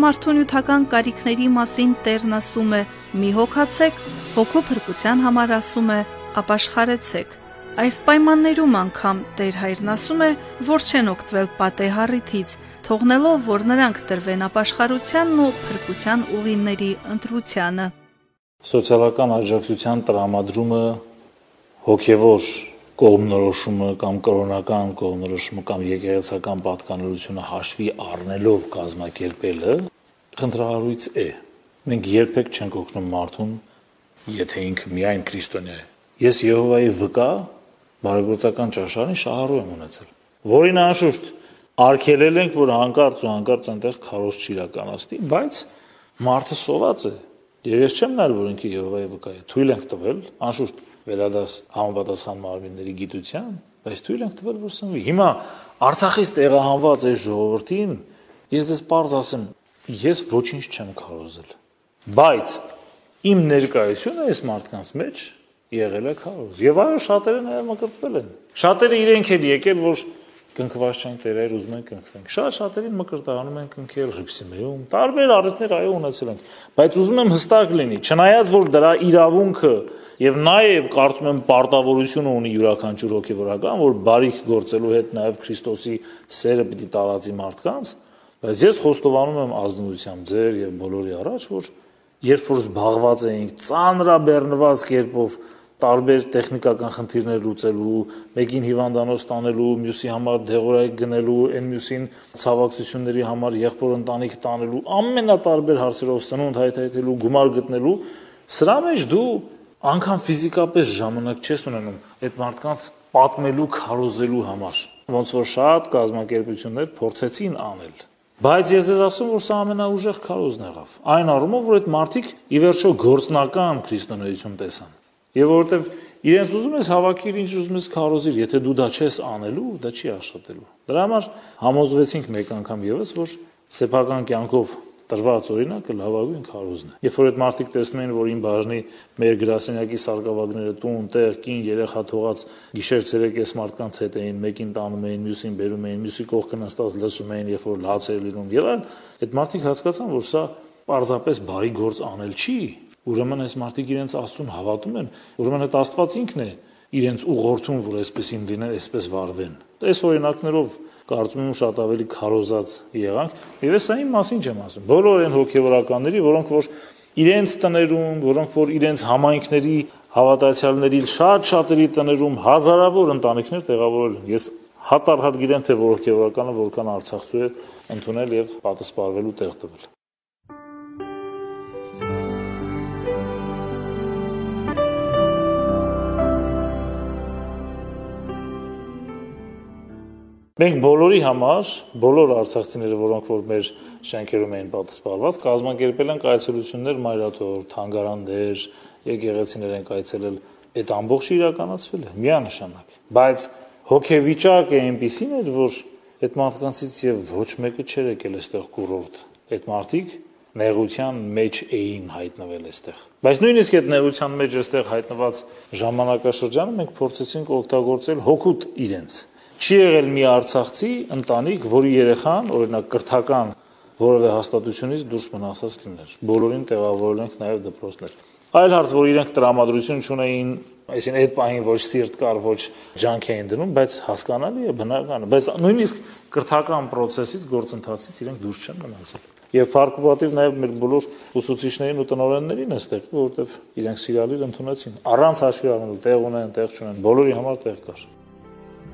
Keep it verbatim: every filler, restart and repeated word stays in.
մարդու նյութական կարիքների մասին Տերն ասում է՝ մի հոգացեք, հոգու փրկության համար ասում է՝ ապաշխարեցեք։ Այս պայմաններում անգամ Տեր Հայրն ասում է, որ չեն օգտվել պատեհառիթից, թողնելով, որ նրանք տրվեն ապաշխարությանն ու փրկության ուղիների ընտրությանը։ Սոցիալական աջակցության տրամադրումը, հոգևոր կողմնորոշումը կամ կրոնական կողմնորոշումը կամ եկեղեցական պատկանելությունը հաշվի առնելով կազմակերպելը խնդրահարույց է։ Մենք երբեք չենք օգնում մարդուն, եթե ինքը միայն քրիստոնյա է։ Ես Եհովայի վկա բարեգործական ճաշարանի շահառու եմ ունեցել, որին անշուշտ արգելել ենք, որ հանկարծ ու հանկարծ այնտեղ քարոզ չիրականացնի, բայց մարդը սոված է։ Եվ ես չեմ նայել, որ ինքը Եհովայի վկա է։ Թույլ ենք տվել, անշուշտ վերադաս համապատասխան մարմինների գիտության, բայց թույլ ենք տվել, որ սնվի։ Հիմա Արցախից տեղահանված այս ժողովրդին ես դες պարզ ասեմ, ես ոչինչ չեմ քարոզել, բայց իմ ներկայությունը այս մարդկանց մեջ եղել է քարոզ։ Եվ այո, շատերը նաև մկրտվել են։ Շատերը իրենք են եկել, որ կնքված չենք Տեր, ուզում ենք կնքվենք։ Շատ շատերին մկրտանում են կնքել Հռիփսիմեում, տարբեր առիթներ այո ունեցել են, բայց ուզում եմ հստակ լինի, չնայած որ դրա իրավունքը եւ նաեւ կարծում եմ պարտավորությունը ունի յուրաքանչյուր հոգեվորական, որ բարիք գործելու հետ նաեւ Քրիստոսի սերը պիտի տարածի մարդկանց, բայց ես խոստովանում եմ ազնվությամբ ձեր եւ բոլորի առաջ, որ երբ որ զբաղված էինք ծանրաբեռնված կերպով տարբեր տեխնիկական խնդիրներ լուծելու, մեկին հիվանդանոց տանելու, մյուսի համար դեղորայք գնելու, այն մյուսին ցավակցությունների համար եղբոր ընտանիք տանելու, ամենատարբեր հարցերով սնունդ հայթայթելու, գումար գտնելու, սրա մեջ դու անգամ ֆիզիկապես ժամանակ չես ունենում այդ մարդկանց պատմելու, քարոզելու համար, ոնց որ շատ կազմակերպություններ փորձեցին անել։ Բայց ես ձեզ ասում, որ սա ամենաուժեղ քարոզն եղավ։ Այն առումով, որ այդ մարդիկ ի վերջո գործնական քրիստոնեություն տեսան։ Եվ որովհետև իրենց ուզում ես հավաքիր, ինչ ուզում ես քարոզիր, եթե դու դա չես անելու, դա չի աշխատելու։ Դրա համար համոզվեցինք մեկ անգամ եւս, որ սեփական կյանքով տրված օրինակը լավագույն քարոզն է։ Երբ որ այդ մարդիկ տեսնում են, որ ին բաժնի մեր գրասենյակի սարկավագները տուն, տեղ, կին, երեխա թողած գիշեր-ցերեկ էս մարդկանց հետ էին, մեկին տանում էին, մյուսին բերում էին, մյուսի կողքը նստած լսում էին, երբ որ լաց էր լինում, եւ այլն, այդ մարդիկ հասկացան, որ սա պարզապես բարի գործ անել չի։ Ուրեմն այս մարդիկ իրենց Աստծուն հավատում են, ուրեմն այդ Աստված ինքն է իրենց ուղղորդում, որ այսպեսին լինեն, այսպես վարվեն։ Այս օրինակներով կարծում եմ շատ ավելի քարոզած եղանք, եւ ես այն մասին չեմ ասում։ Բոլոր այն հոգեվորականների, որոնք որ իրենց տներում, որոնք որ իրենց համայնքների հավատացյալների շատ շատերի տներում հազարավոր ընտանիքներ տեղավորել են։ Ես հատառհատ գիտեմ, թե որ հոգեվորականը որքան արցախցու է ընդունել եւ պատասխանելու տեղ տվել։ Մենք բոլորի համար, բոլոր արցախցիները, որոնք որ մեր շենքերում էին պատասխանված, կազմակերպել ենք այցելություններ մայրաթորթ, թանգարաններ, եկեղեցիներ ենք այցելել, այդ ամբողջը իրականացվել է միանշանակ։ Բայց հոգեվիճակը այնպիսին էր, որ այդ մարդկանցից եւ ոչ մեկը չէր եկել այստեղ կուրորտ։ Այդ մարդիկ նեղության մեջ էին հայտնվել այստեղ։ Բայց նույնիսկ այդ նեղության մեջ այստեղ հայտնված ժամանակաշրջանը մենք փորձեցինք օգտագործել հոգուտ իրենց։ Չի եղել մի արցախցի ընտանիք, որի երեխան, օրինակ կրթական որևէ հաստատությունից դուրս մնացած լիներ։ Բոլորին տեղավորել ենք նաև դպրոցներ։ Այլ հարց, որ իրենք տրամադրություն չունեին, այսինքն այդ պահին ոչ սիրտ կար, ոչ ջանք էին դնում, բայց հասկանալի է, բնական է, բայց նույնիսկ կրթական process-ից, գործընթացից իրենք դուրս չեն մնացել։ Եվ փառք նաև մեր բոլոր ուսուցիչներին ու տնօրեններին այստեղ, որովհետև իրենք սիրալիր ընդունեցին, առանց հաշվի առնելու, տեղ ունեն, տեղ չունեն, բոլորի համար տեղ կար։